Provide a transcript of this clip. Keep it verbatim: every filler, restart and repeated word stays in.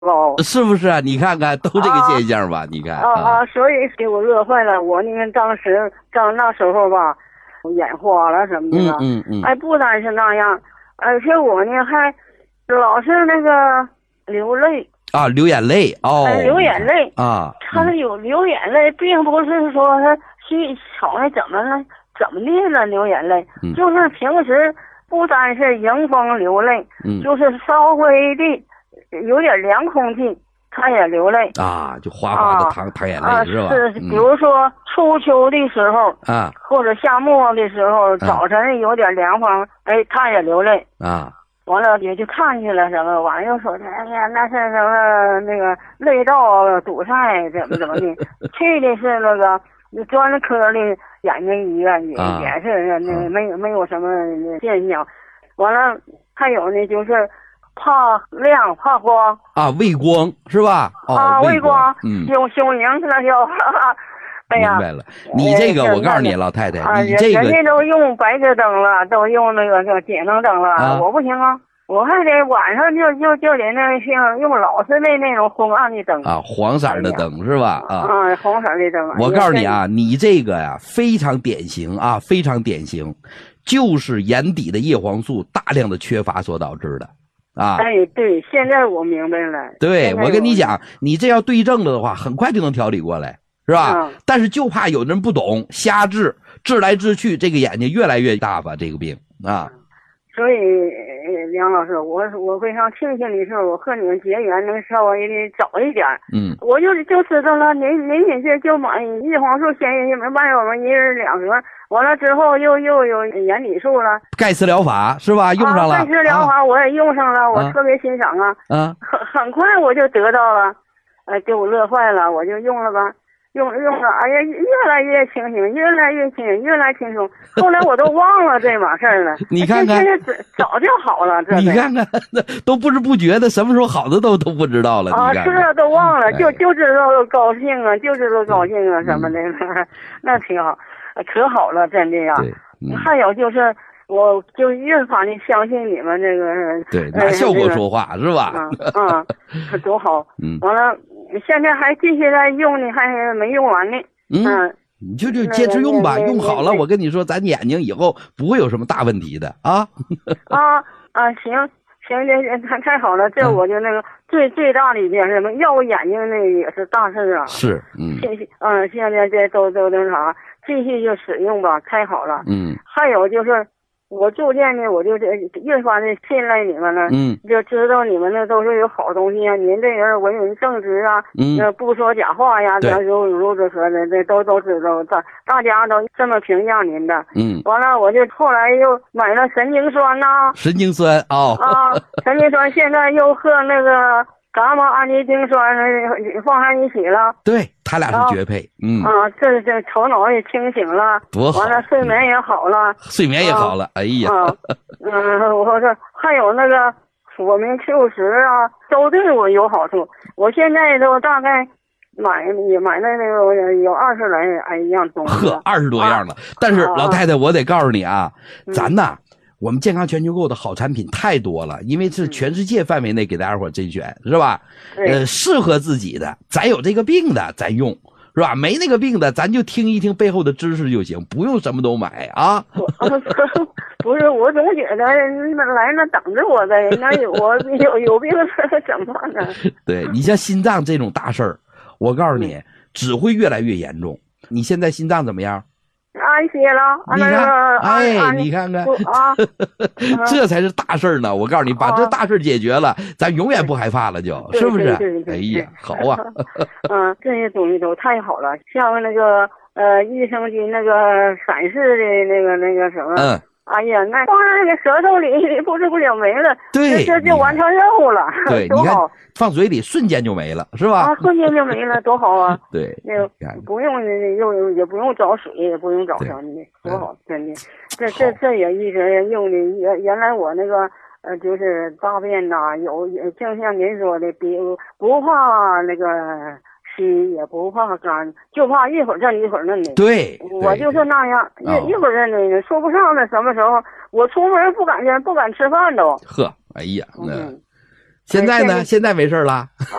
高， 是不是啊？你看看，都这个现象吧？啊、你看啊啊，所以给我乐坏了。我那个当时当那时候吧，眼花了什么的， 嗯嗯嗯， 哎，不单是那样，而且我呢还老是那个流泪啊，流眼泪哦， 哎、流眼泪啊， 他有流眼泪，并不是说他去瞅他怎么了怎么的了流眼泪， 嗯、 就是平时不单是迎风流泪， 嗯， 就是稍微的有点凉空气。他也流泪啊，就哗哗的淌淌眼泪、 啊、 是吧？ 是，比如说初秋的时候啊， 或者夏末的时候，早晨有点凉风，哎，他也流泪啊。 完了也就看去了什么，完了又说，哎呀，那是什么那个泪道堵塞怎么怎么的，去的是那个专科的眼睛医院，也、 啊、 也是那个没有没有什么现象。完了还有呢，就是。怕亮怕光啊，畏光是吧？哦、 啊，畏光， 嗯， 胸胸凝那叫，哎呀， 明白了。你这个，我告诉你，老太太， 啊、 你这个， 人家都用白炽灯了，都用那个叫节能灯了， 啊、 我不行啊，我还得晚上就就就得那像用老式的那种昏暗的灯啊，黄色的灯、哎、是吧？啊， 啊，黄色的灯。 我告诉你啊，你这个呀非常典型啊，非常典型，就是眼底的叶黄素大量的缺乏所导致的。啊， 哎，对，现在我明白了。 对，我跟你讲，你这要对症了的话，很快就能调理过来，是吧？嗯、但是就怕有人不懂，瞎治，治来治去，这个眼睛越来越大吧，这个病啊。 所以，梁老师，我我非常庆幸的是，我和你们结缘能稍微的早一点。 嗯， 我就就知道了，您您紧去就买叶黄素鲜叶卖我们一人两盒。完了之后又又有眼底素了， 钙丝疗法是吧？用上了， 钙丝疗法我也用上了， 啊、 我特别欣赏啊。 啊， 很很快我就得到了，呃，给我乐坏了，我就用了吧，用用了，哎呀，越来越清醒，越来越清醒，越来轻松。后来我都忘了这码事儿了。 你看看， 现在早就好了，这你看看，都不知不觉的，什么时候好的都都不知道了。 啊， 是啊，都忘了，就就知道高兴啊，就知道高兴啊什么的，嗯、那挺好。可好了，真的呀！ 嗯、 还有就是，我就越发的相信你们这个。 对，拿效果说话、呃、是吧？ 啊、嗯，多好！ 嗯， 完了，现在还继续在用呢，还没用完呢。 嗯，嗯你就就坚持用吧，用好了，我跟你说，咱眼睛以后不会有什么大问题的啊。 啊啊，行行，这太太好了，这我就那个、嗯、最最大的一件事嘛，要我眼睛那个也是大事啊。 是，嗯， 现嗯，现在这都都那啥。继续就使用吧，太好了。 嗯， 还有就是我逐渐的，我就越发的信赖你们了。 嗯， 就知道你们那都是有好东西啊。您这人为人正直啊， 嗯， 不说假话呀，咱如如此说的，这都都知道，大大家都这么评价您的。 嗯， 完了，我就后来又买了神经酸呐、啊， 神经酸哦啊，神经酸现在又和那个伽马氨基丁酸放在一起了。 对。他俩是绝配，嗯啊，这这头脑也清醒了， 多好， 完了睡眠也好了， 睡眠也好了， 啊、 哎呀， 啊、嗯，我说还有那个我们 Q 十啊，都对我有好处。我现在都大概买也买了那个有二十来哎一样东西， 呵，二十多样了。啊、但是老太太，我得告诉你啊， 嗯、 咱呐。我们健康全球购的好产品太多了，因为是全世界范围内给大家伙甄选，是吧？呃，适合自己的，咱有这个病的咱用，是吧？没那个病的，咱就听一听背后的知识就行，不用什么都买啊。 不是，我总觉得来那等着我的，那有我有有病怎么办呢？ 对，你像心脏这种大事儿，我告诉你，嗯、只会越来越严重。你现在心脏怎么样？ 安歇了， 你看， 啊、 哎， 啊、 你看看， 啊， 这才是大事儿呢！我告诉你，把这大事解决了，咱永远不害怕了就，就是不是？ 对对对哎呀，好啊！ 嗯，这些东西都太好了，像那个呃益生菌那个闪示的那个那个什么， 嗯。 哎呀，那放在那个舌头里，不知不觉没了， 对， 这就完成任务了。 对，你看放嘴里瞬间就没了，是吧？ 啊，瞬间就没了，多好啊！ 对， 那个不用又也不用找水，也不用找什么的，多好，真的。这这这也一直用的，原原来我那个呃，就是大便呐，有就像您说的，比不怕那个。稀也不怕干，就怕一会儿这一会儿那的。 对， 我就是那样， 哦、 一一会儿这的，说不上了什么时候。我出门不敢不敢吃饭都。 呵，哎呀，那、 嗯、 现在呢？现在没事了。